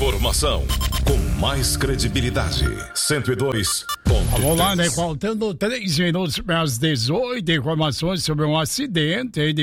Informação com mais credibilidade. 102. Vamos lá, né? Faltando 3 minutos para as 18, informações sobre um acidente aí de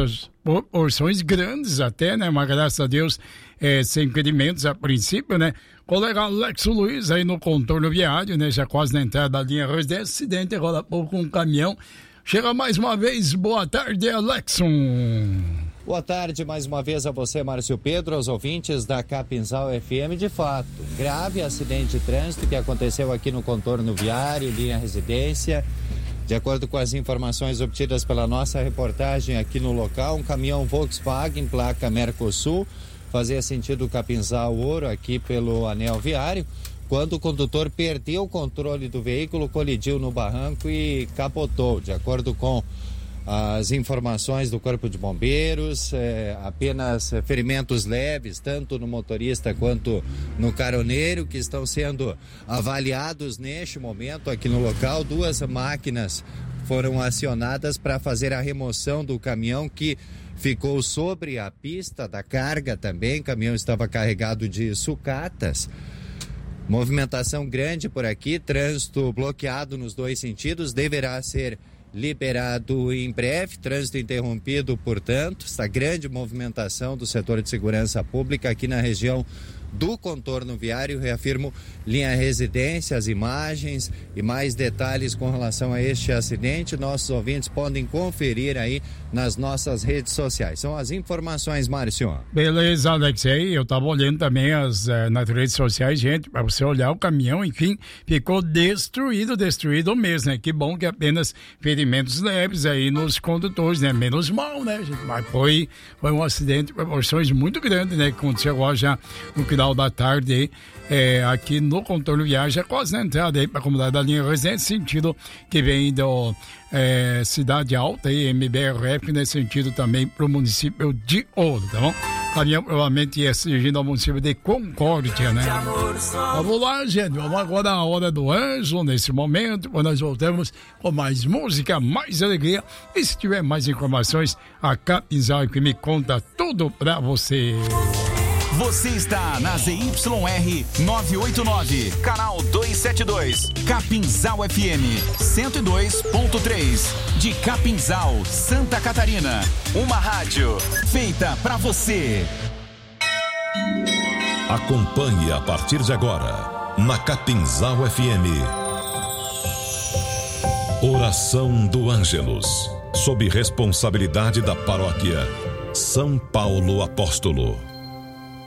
proporções grandes até, né? Mas graças a Deus, sem ferimentos a princípio, né? Colega Alex Luiz aí no contorno viário, né? Já quase na entrada da linha Rosé, acidente agora há pouco com um caminhão. Chega mais uma vez, boa tarde, Alexson. Boa tarde mais uma vez a você, Márcio Pedro, aos ouvintes da Capinzal FM. De fato, grave acidente de trânsito que aconteceu aqui no contorno viário, linha Residência. De acordo com as informações obtidas pela nossa reportagem aqui no local, um caminhão Volkswagen, placa Mercosul, fazia sentido Capinzal Ouro aqui pelo anel viário, quando o condutor perdeu o controle do veículo, colidiu no barranco e capotou. De acordo com as informações do Corpo de Bombeiros, apenas ferimentos leves, tanto no motorista quanto no caroneiro, que estão sendo avaliados neste momento aqui no local. 2 máquinas foram acionadas para fazer a remoção do caminhão que ficou sobre a pista da carga também. O caminhão estava carregado de sucatas. Movimentação grande por aqui, trânsito bloqueado nos 2 sentidos, deverá ser liberado em breve, trânsito interrompido, portanto, essa grande movimentação do setor de segurança pública aqui na região do contorno viário. Reafirmo, linha Residência, as imagens e mais detalhes com relação a este acidente, nossos ouvintes podem conferir aí nas nossas redes sociais. São as informações, Márcio. Beleza, Alex, aí eu tava olhando também nas redes sociais, gente, para você olhar o caminhão, enfim, ficou destruído mesmo, né? Que bom que apenas ferimentos leves aí nos condutores, né? Menos mal, né, gente? Mas foi um acidente de proporções muito grandes, né? Que aconteceu agora já no final da tarde aí, aqui no contorno viagem, quase na entrada aí para a comunidade da linha Residência, sentido que vem do Cidade Alta e MBRF, nesse sentido também para o município de Ouro, tá bom? Caminhão provavelmente ia dirigindo ao município de Concórdia, né? Vamos lá, gente, vamos agora à hora do Anjo, nesse momento, quando nós voltamos com mais música, mais alegria, e se tiver mais informações, a Capinzal que me conta tudo pra você. Você está na ZYR 989, canal 272, Capinzal FM 102.3, de Capinzal, Santa Catarina. Uma rádio feita pra você. Acompanhe a partir de agora, na Capinzal FM, Oração do Ângelus, sob responsabilidade da paróquia São Paulo Apóstolo.